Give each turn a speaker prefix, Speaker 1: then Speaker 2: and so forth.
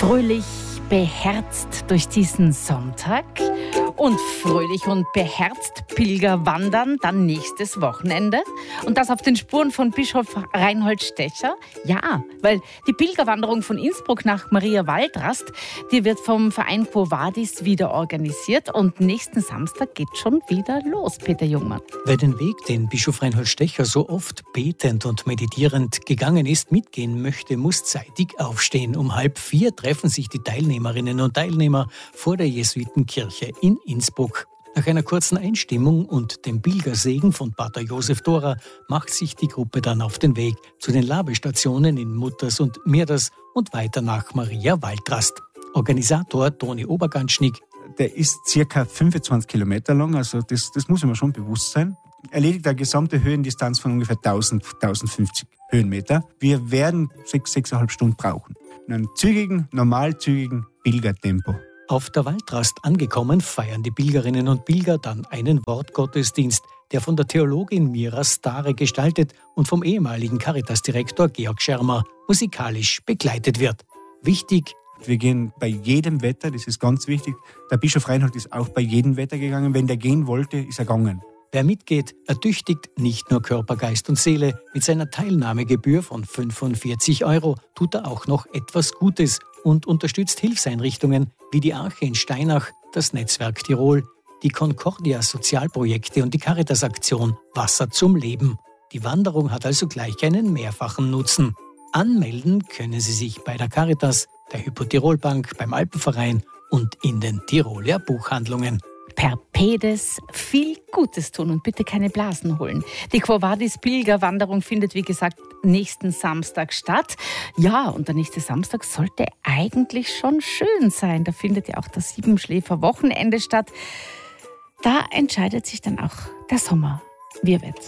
Speaker 1: fröhlich beherzt durch diesen Sonntag und fröhlich und beherzt Pilgerwandern dann nächstes Wochenende. Und das auf den Spuren von Bischof Reinhold Stecher. Ja, weil die Pilgerwanderung von Innsbruck nach Maria Waldrast, die wird vom Verein Quo Vadis wieder organisiert. Und nächsten Samstag geht schon wieder los, Peter Jungmann.
Speaker 2: Wer den Weg, den Bischof Reinhold Stecher so oft betend und meditierend gegangen ist, mitgehen möchte, muss zeitig aufstehen. Um 3:30 treffen sich die Teilnehmerinnen und Teilnehmer vor der Jesuitenkirche in Innsbruck. Nach einer kurzen Einstimmung und dem Pilgersegen von Pater Josef Dorer macht sich die Gruppe dann auf den Weg zu den Labestationen in Mutters und Mirders und weiter nach Maria Waldrast. Organisator Toni Oberganschnick.
Speaker 3: Der ist ca. 25 Kilometer lang, also das muss man schon bewusst sein. Erledigt eine gesamte Höhendistanz von ungefähr 1050 Höhenmeter. Wir werden 6,5 Stunden brauchen. In einem normalzügigen Pilgertempo.
Speaker 2: Auf der Waldrast angekommen, feiern die Pilgerinnen und Pilger dann einen Wortgottesdienst, der von der Theologin Mira Stare gestaltet und vom ehemaligen Caritas-Direktor Georg Schermer musikalisch begleitet wird. Wichtig:
Speaker 3: wir gehen bei jedem Wetter, das ist ganz wichtig. Der Bischof Reinhold ist auch bei jedem Wetter gegangen. Wenn der gehen wollte, ist er gegangen.
Speaker 2: Wer mitgeht, ertüchtigt nicht nur Körper, Geist und Seele. Mit seiner Teilnahmegebühr von 45 € tut er auch noch etwas Gutes und unterstützt Hilfseinrichtungen wie die Arche in Steinach, das Netzwerk Tirol, die Concordia Sozialprojekte und die Caritas-Aktion Wasser zum Leben. Die Wanderung hat also gleich einen mehrfachen Nutzen. Anmelden können Sie sich bei der Caritas, der Hypo-Tirol-Bank, beim Alpenverein und in den Tiroler Buchhandlungen.
Speaker 1: Per Pedes viel Gutes tun und bitte keine Blasen holen. Die Quo Vadis Pilgerwanderung findet, wie gesagt, nächsten Samstag statt. Ja, und der nächste Samstag sollte eigentlich schon schön sein. Da findet ja auch das Siebenschläfer-Wochenende statt. Da entscheidet sich dann auch der Sommer. Wie wird's?